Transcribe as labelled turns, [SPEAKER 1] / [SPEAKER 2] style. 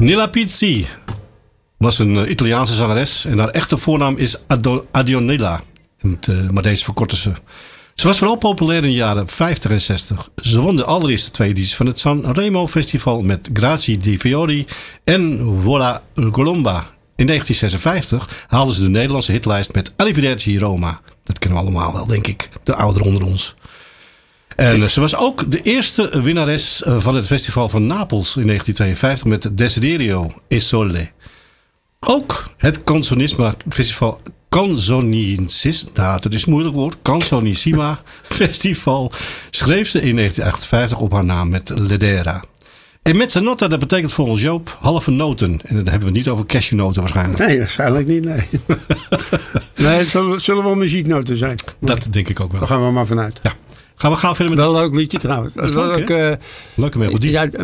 [SPEAKER 1] Nilla Pizzi was een Italiaanse zangeres en haar echte voornaam is Adionella. Maar deze verkorten ze. Ze was vooral populair in de jaren 50 en 60. Ze won de allereerste 2 edities van het Sanremo Festival met Grazie di Fiori en Vola Colomba. In 1956 haalden ze de Nederlandse hitlijst met Arrivederci Roma. Dat kennen we allemaal wel, denk ik. De ouderen onder ons. En ze was ook de eerste winnares van het festival van Napels in 1952 met Desiderio e Sole. Ook het Canzonisma Festival dat is een moeilijk woord. Canzonissima Festival schreef ze in 1958 op haar naam met Ledera. En mezzanotte, dat betekent volgens Joop halve noten. En dan hebben we het niet over cashewnoten waarschijnlijk.
[SPEAKER 2] Nee, waarschijnlijk niet, nee. Nee, het zullen wel muzieknoten zijn.
[SPEAKER 1] Dat denk ik ook wel.
[SPEAKER 2] Daar gaan we maar vanuit.
[SPEAKER 1] Ja. Gaan we gauw verder met...
[SPEAKER 2] Wel een leuk liedje trouwens.
[SPEAKER 1] Dat is leuk, hè? Leuke melodie.
[SPEAKER 2] Ja,